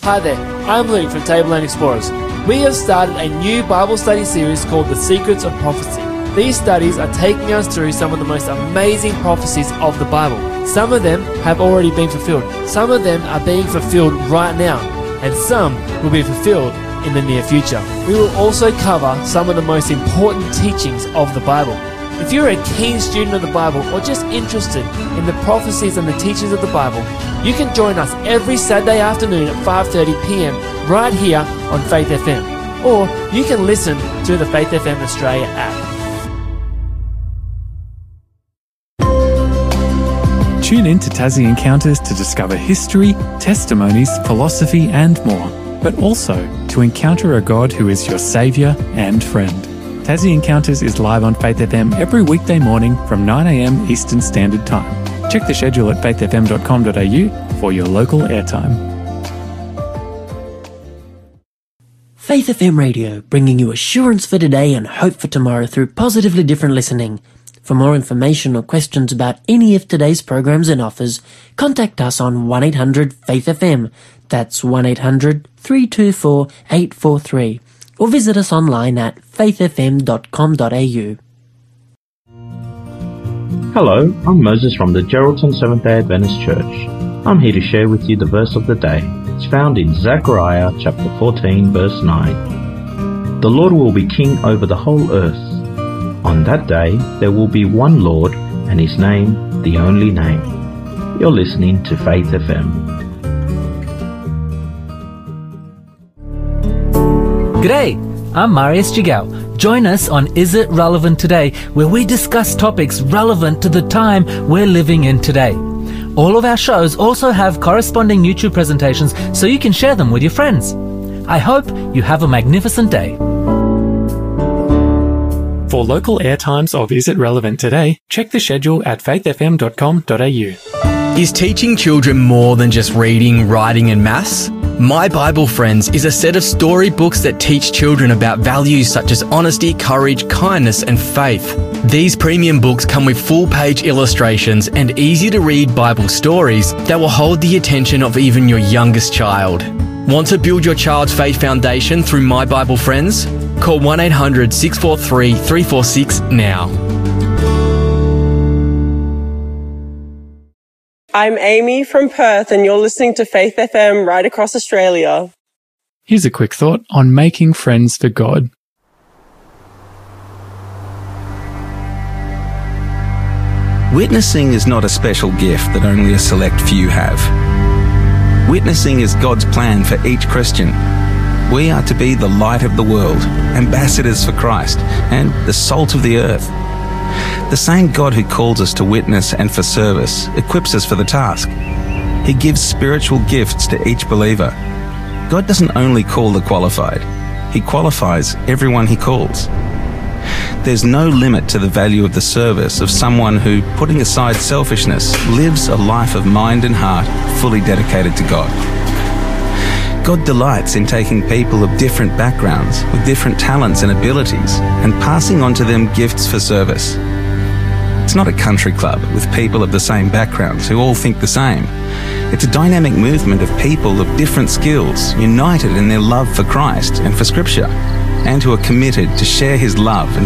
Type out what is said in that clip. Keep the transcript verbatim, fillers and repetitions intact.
Hi there, I'm Luke from Tableland Explorers. We have started a new Bible study series called The Secrets of Prophecy. These studies are taking us through some of the most amazing prophecies of the Bible. Some of them have already been fulfilled. Some of them are being fulfilled right now. And some will be fulfilled in the near future. We will also cover some of the most important teachings of the Bible. If you're a keen student of the Bible or just interested in the prophecies and the teachings of the Bible, you can join us every Saturday afternoon at five thirty p m right here on Faith F M. Or you can listen through the Faith F M Australia app. Tune in to Tassie Encounters to discover history, testimonies, philosophy and more, but also to encounter a God who is your saviour and friend. Tassie Encounters is live on Faith F M every weekday morning from nine a m Eastern Standard Time. Check the schedule at faith f m dot com dot a u for your local airtime. Faith F M Radio, bringing you assurance for today and hope for tomorrow through positively different listening. For more information or questions about any of today's programs and offers, contact us on one eight hundred faith F M. That's one eight hundred three two four eight four three. Or visit us online at faith f m dot com dot a u. Hello, I'm Moses from the Geraldton Seventh-day Adventist Church. I'm here to share with you the verse of the day. It's found in Zechariah chapter fourteen, verse nine. The Lord will be king over the whole earth. On that day, there will be one Lord, and his name, the only name. You're listening to Faith F M. G'day, I'm Marius Jigao. Join us on Is It Relevant Today, where we discuss topics relevant to the time we're living in today. All of our shows also have corresponding YouTube presentations so you can share them with your friends. I hope you have a magnificent day. For local airtimes of Is It Relevant Today, check the schedule at faith f m dot com dot a u. Is teaching children more than just reading, writing and maths? My Bible Friends is a set of storybooks that teach children about values such as honesty, courage, kindness and faith. These premium books come with full-page illustrations and easy-to-read Bible stories that will hold the attention of even your youngest child. Want to build your child's faith foundation through My Bible Friends? Call one eight hundred six four three three four six now. I'm Amy from Perth and you're listening to Faith F M right across Australia. Here's a quick thought on making friends for God. Witnessing is not a special gift that only a select few have. Witnessing is God's plan for each Christian. We are to be the light of the world, ambassadors for Christ, and the salt of the earth. The same God who calls us to witness and for service equips us for the task. He gives spiritual gifts to each believer. God doesn't only call the qualified. He qualifies everyone he calls. There's no limit to the value of the service of someone who, putting aside selfishness, lives a life of mind and heart fully dedicated to God. God delights in taking people of different backgrounds, with different talents and abilities, and passing on to them gifts for service. It's not a country club with people of the same backgrounds who all think the same. It's a dynamic movement of people of different skills, united in their love for Christ and for Scripture, and who are committed to share His love and